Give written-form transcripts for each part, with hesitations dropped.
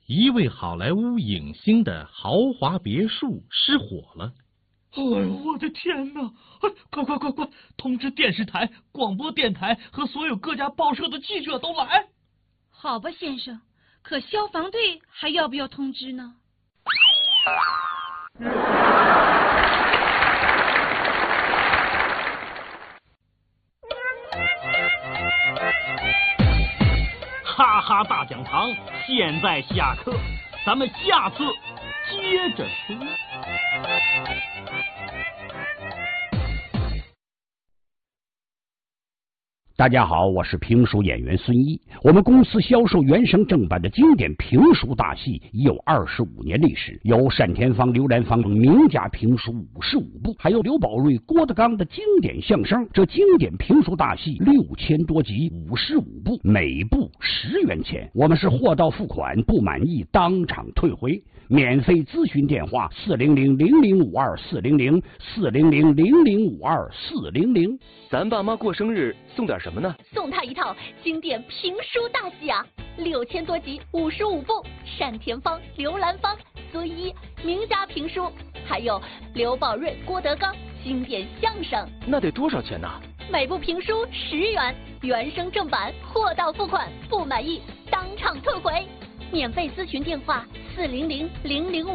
一位好莱坞影星的豪华别墅失火了。 哎呦，我的天哪！快，通知电视台、广播电台和所有各家报社的记者都来。 好吧，先生，可消防队还要不要通知呢？ 哈哈大讲堂现在下课，咱们下次接着说。 大家好，我是评书演员孙一。我们公司销售原声正版的经典评书大戏已有25年历史，有单田芳、刘兰芳等名家评书55部，还有刘宝瑞、郭德纲的经典相声。这经典评书大戏6000多集，55部，每部10元钱。我们是货到付款，不满意当场退回。免费咨询电话400-0052-400，400-0052-400。 咱爸妈过生日送点什么呢？ 送他一套经典评书大戏啊，6000多集，55部，单田芳、刘兰芳、孙一名家评书，还有刘宝瑞、郭德纲经典相声。 那得多少钱呢？ 每部评书10元，原声正版，货到付款，不满意当场退回。免费咨询电话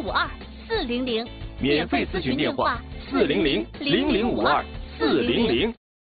400-0052-400， 免费咨询电话400-0052-400。